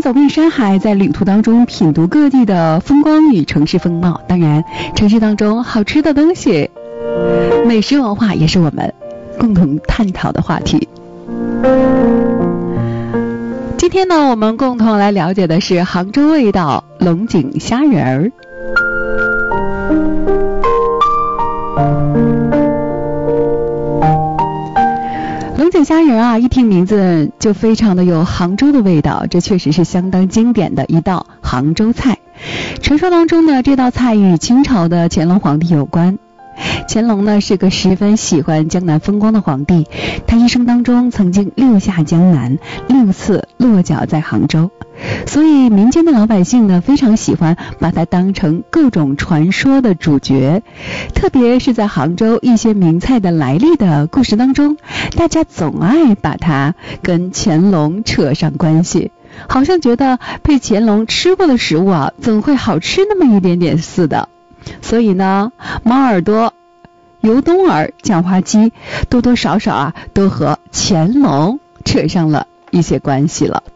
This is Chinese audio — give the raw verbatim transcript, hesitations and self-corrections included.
走遍山海，在旅途当中品读各地的风光与城市风貌。当然，城市当中好吃的东西，美食文化也是我们共同探讨的话题。今天呢，我们共同来了解的是杭州味道龙井虾仁儿。龙井虾仁啊，一听名字就非常的有杭州的味道，这确实是相当经典的一道杭州菜。传说当中呢，这道菜与清朝的乾隆皇帝有关。乾隆呢是个十分喜欢江南风光的皇帝，他一生当中曾经六下江南，六次落脚在杭州，所以民间的老百姓呢非常喜欢把他当成各种传说的主角，特别是在杭州一些名菜的来历的故事当中，大家总爱把它跟乾隆扯上关系，好像觉得被乾隆吃过的食物啊，总会好吃那么一点点似的。所以呢，猫耳朵、油冬耳、酱花鸡多多少少啊都和乾隆扯上了一些关系了。